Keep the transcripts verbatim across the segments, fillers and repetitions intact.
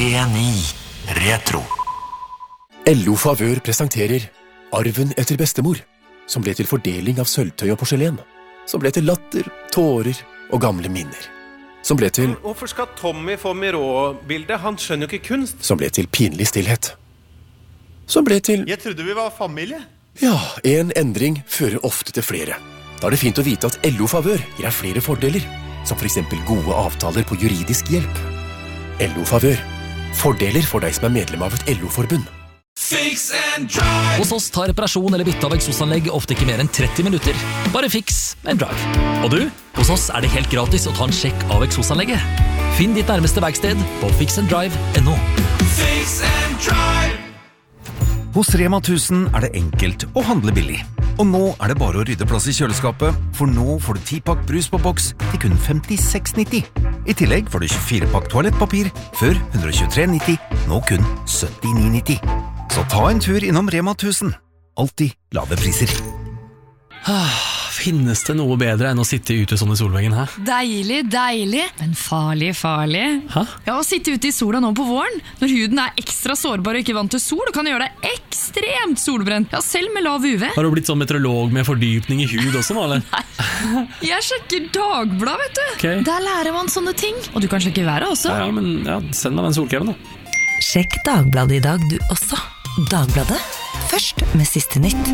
P ni Retro. L O Favør presenterer Arven etter bestemor, som ble til fordeling av sølvtøy og porselen, som ble til latter, tårer og gamle minner, som ble til... Hvorfor skal Tommy få Miró-bildet? Han skjønner jo ikke kunst. Som ble til pinlig stillhet. Som ble til... Jeg trodde vi var familie. Ja, en endring fører ofte til flere. Da er det fint å vite at L O Favør gir deg flere fordeler, som for eksempel gode avtaler på juridisk hjelp. L O Favør. Fordeler for deg som er medlem av et L O-forbund. Fix and drive. Hos oss tar reparasjon eller bytte av eksosanlegg ofte ikke mer enn tretti minutter. Bare fix and drive. Og du, hos oss er det helt gratis å ta en sjekk av eksosanlegget. Finn ditt nærmeste verksted på fix and drive punktum no. Fix and drive. Hos Rema tusen er det enkelt å handle billig. Og nå er det bare å rydde plass i kjøleskapet, for nå får du ti pakk brus på boks til kun femtiseks nitti. I tillegg får du tjuefire pakk toalettpapir, før ett hundre og tjuetre nitti, nå kun syttini nitti. Så ta en tur innom Rema tusen. Alltid lave priser. Finnes det noe bedre enn å sitte ute sånn i solveggen, hæ? Deilig, deilig, men farlig, farlig. Hæ? Ja, å sitte ute i sola nå på våren, når huden er ekstra sårbar og ikke vant til sol, og kan gjøre deg ekstremt solbrent. Ja, selv med lav U V. Har du blitt sånn meteorolog med fordypning i hud også nå, eller? Nei, jeg sjekker Dagblad, vet du. Okay. Der lærer man sånne ting. Og du kan sjekke været også. Ja, ja, men ja, send meg den solkremen da. Sjekk Dagbladet i dag du også. Dagbladet, først med siste nytt.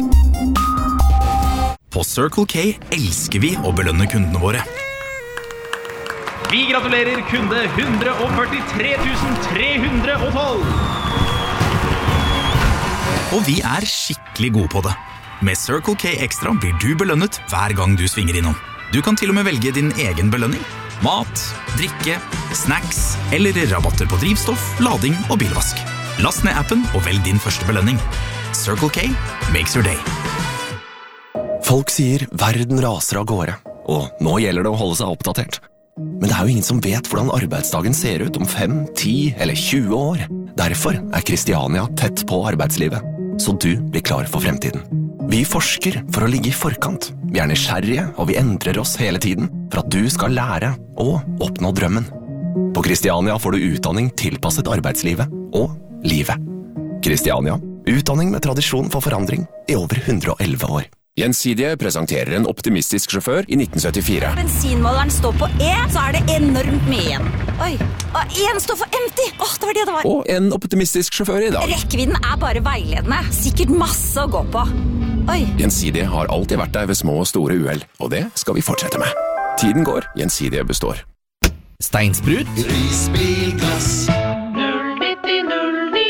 På Circle K elsker vi å belønne kundene våre. Vi gratulerer kunde ett hundre førtitre tusen tre hundre og tolv. Og vi er skikkelig gode på det. Med Circle K Extra blir du belønnet hver gang du svinger innom. Du kan til og med velge din egen belønning. Mat, drikke, snacks eller rabatter på drivstoff, lading og bilvask. Last ned appen og velg din første belønning. Circle K makes your day. Folk sier verden raser av gårde, og nå gjelder det å holde seg oppdatert. Men det er jo ingen som vet hvordan arbeidsdagen ser ut om fem, ti eller tjue år. Derfor er Kristiania tett på arbeidslivet, så du blir klar for fremtiden. Vi forsker for å ligge i forkant. Vi er nysgjerrige, og vi endrer oss hele tiden for at du skal lære og oppnå drømmen. På Kristiania får du utdanning tilpasset arbeidslivet og livet. Kristiania, utdanning med tradisjon for forandring i over hundre og elleve år. Gjensidige presenterer en optimistisk sjåfør i nitten syttifire. Bensinmåleren står på E, så er det enormt mye igjen. Oi, og en står for empty. Åh, det var det det var. Og en optimistisk sjåfør i dag. Rekkevidden er bare veiledende. Sikkert masse å gå på. Oi. Gjensidige har alltid vært der ved små og store uheld, og det skal vi fortsette med. Tiden går, Gjensidige består. Steinsprut. Risbilglass. null nitti null ni.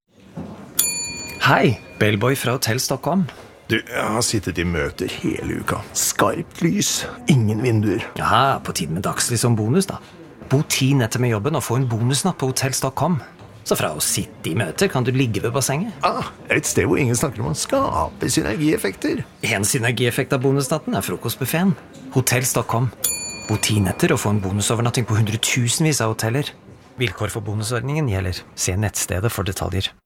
Hei, Bellboy fra Hotel Stockholm. Du, jeg har sittet i møter hele uka. Skarpt lys, ingen vinduer. Ja, på tiden med dagslys som bonus da. Bo ti netter med jobben og få en bonusnatt på Hotel Stockholm. Så fra å sitte i møter kan du ligge ved bassenget. Ah, et sted hvor ingen snakker om å skape synergieffekter. En synergieffekt av bonusnatten er frokostbuffeten. Hotel Stockholm. Bo ti netter og få en bonusovernatting på hundretusenvis av hoteller. Vilkår for bonusordningen gjelder. Se nettstedet for detaljer.